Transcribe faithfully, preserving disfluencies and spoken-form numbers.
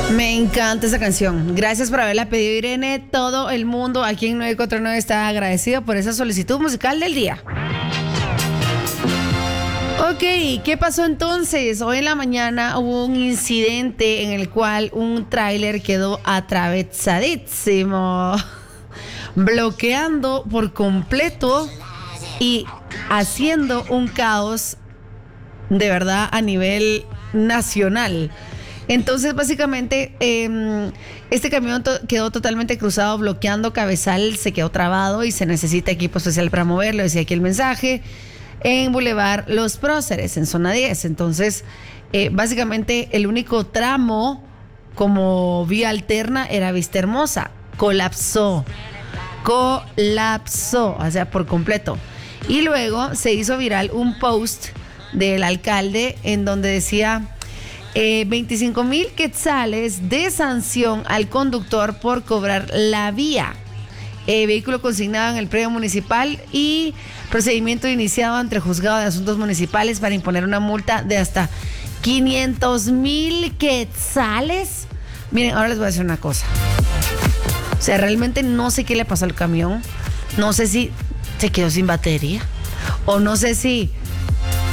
Me encanta esa canción. Gracias por haberla pedido, Irene. Todo el mundo aquí en nueve cuatro nueve está agradecido por esa solicitud musical del día. Ok, ¿qué pasó entonces? Hoy en la mañana hubo un incidente en el cual un tráiler quedó atravesadísimo, bloqueando por completo y haciendo un caos de verdad a nivel nacional. Entonces, básicamente, eh, este camión to- quedó totalmente cruzado, bloqueando Cabezal, se quedó trabado y se necesita equipo especial para moverlo, decía aquí el mensaje, en Boulevard Los Próceres, en zona diez. Entonces, eh, básicamente, el único tramo como vía alterna era Vista Hermosa. Colapsó, colapsó, o sea, por completo. Y luego se hizo viral un post del alcalde en donde decía... Eh, veinticinco mil quetzales de sanción al conductor por cobrar la vía. Eh, vehículo consignado en el predio municipal y procedimiento iniciado ante el juzgado de asuntos municipales para imponer una multa de hasta quinientos mil quetzales. Miren, ahora les voy a decir una cosa. O sea, realmente no sé qué le pasó al camión. No sé si se quedó sin batería o no sé si